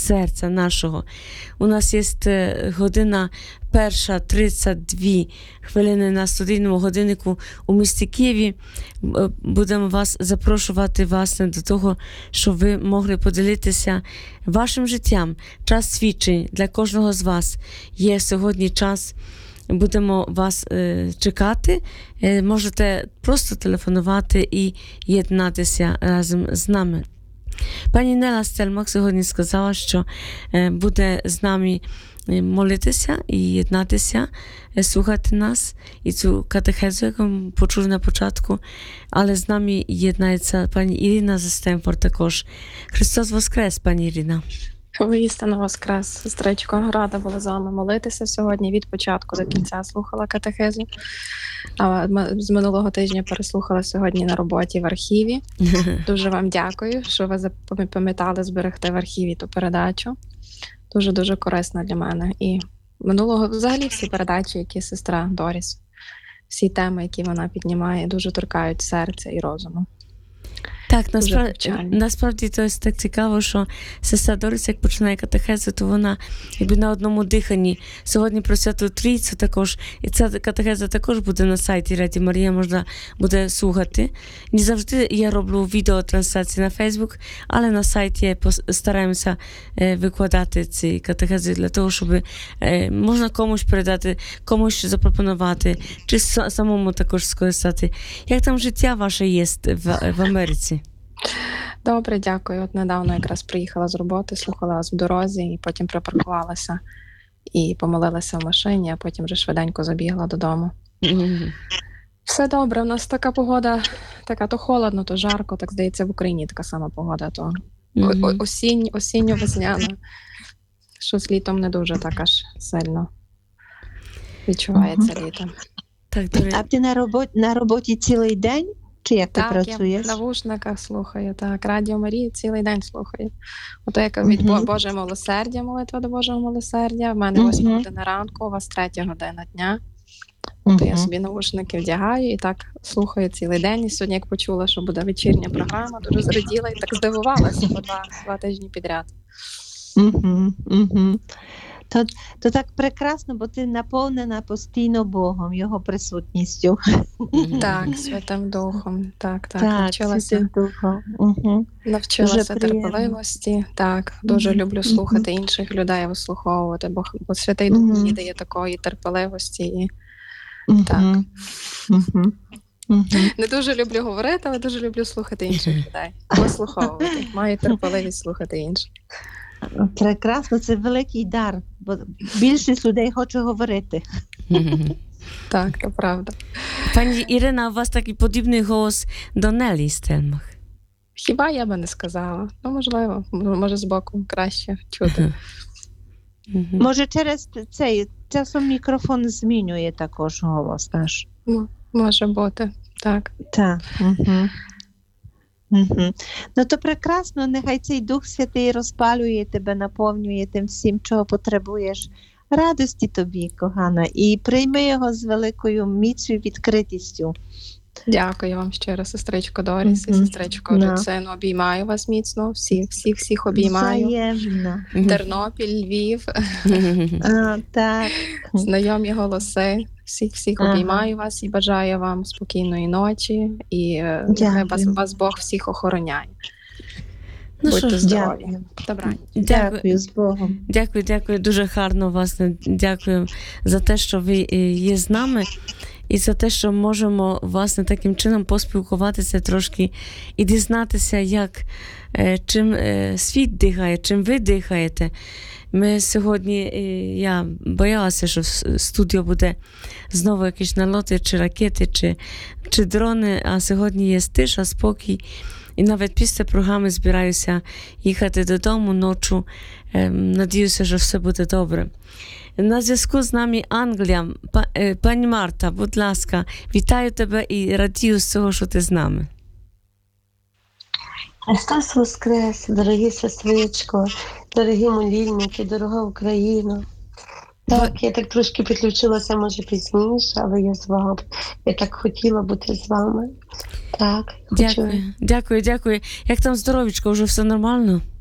серця нашого. У нас є година 1:32 хвилини на студійному годиннику у місті Києві. Будемо запрошувати вас до того, щоб ви могли поділитися вашим життям. Час свідчень для кожного з вас. Є сьогодні час. Будемо вас чекати. Можете просто телефонувати і єднатися разом з нами. Пані Нела Стельмах сьогодні сказала, що буде з нами молитися і єднатися, слухати нас і цю катехезу, яку ми почули на початку. Але з нами єднається пані Ірина з Стенфорд також. Христос Воскрес, пані Ірина. Воістину Воскрес, сестричко, рада була з вами молитися сьогодні. Від початку до кінця слухала катехезу. А з минулого тижня переслухала сьогодні на роботі в архіві. Дуже вам дякую, що ви пам'ятали зберегти в архіві ту передачу. Дуже-дуже корисна для мене. І минулого, взагалі всі передачі, які сестра Доріс, всі теми, які вона піднімає, дуже торкають серця і розуму. Так, насправді то так цікаво, що сестра Доріс, як починає катехезу, то вона якби на одному диханні. Сьогодні про Святу Трійцю також, і ця катехеза також буде на сайті Радіо Марія, можна буде слухати. Не завжди я роблю відеотрансляції на Facebook, але на сайті стараємося викладати ці катехези для того, щоб можна комусь передати, комусь запропонувати, чи самому також скористати. Як там життя ваше є в Америці? Добре, дякую. От недавно якраз приїхала з роботи, слухала вас в дорозі, і потім припаркувалася і помолилася в машині, а потім вже швиденько забігла додому. Все добре, у нас така погода, така то холодно, то жарко, так здається, в Україні така сама погода, то осінньо-весняна, що з літом не дуже так аж сильно відчувається літо. А ти на роботі цілий день? Чи як ти працюєш? Так, я в навушниках слухаю, так, Радіо Марія цілий день слухаю. Ото як від Божого милосердя, молитва до Божого милосердя, в мене 8 година ранку, у вас 3 година дня. То я собі навушники вдягаю і так слухаю цілий день. І сьогодні, як почула, що буде вечірня програма, дуже зраділа і так здивувалася по 2 тижні підряд. То так прекрасно, бо ти наповнена постійно Богом, Його присутністю. Так, Святим Духом. Так, Святим Духом. Навчилася терпеливості. Так, дуже люблю слухати інших людей, вислуховувати, бо Святий Дух мені дає такої терпеливості. Так. Не дуже люблю говорити, але дуже люблю слухати інших людей. Вислуховувати. Маю терпеливість слухати інших. Прекрасно, це великий дар, бо більшість людей хоче говорити. Так, це правда. Пані Ірина, у вас такий подібний голос до Нелі Стельмах. Хіба я би не сказала? Ну, можливо, може збоку краще чути. Може через цей, часом мікрофон змінює також голос наш. Може бути, так. Так. Ну то прекрасно, нехай цей Дух Святий розпалює тебе, наповнює тим всім, чого потребуєш. Радості тобі, кохана, і прийми його з великою міцю і відкритістю. Дякую вам щиро, сестричко Доріс і сестричко Люцину. Обіймаю вас міцно, всіх обіймаю. Взаємно. Тернопіль, Львів, так. знайомі голоси. Всіх обіймаю вас і бажаю вам спокійної ночі. І нехай вас Бог всіх охороняє. Будьте здорові. Дякую з Богом. Дякую. Дуже гарно вас. Дякую за те, що ви є з нами. І за те, що можемо, власне, таким чином поспілкуватися трошки і дізнатися, чим світ дихає, чим ви дихаєте. Ми сьогодні, я боялася, що в студіо буде знову якісь налоти, чи ракети, чи дрони, а сьогодні є тиша, спокій. І навіть після програми збираюся їхати додому ночі. Надіюся, що все буде добре. На зв'язку з нами Англія. Пані Марта, будь ласка, вітаю тебе і радію з того, що ти з нами. Христос Воскрес, дорогі сестричко, дорогі молільники, дорога Україна. Так, я так трошки підключилася, може, пізніше, але я з вами. Я так хотіла бути з вами. Так, Дякую. Як там здоров'ячко, вже все нормально?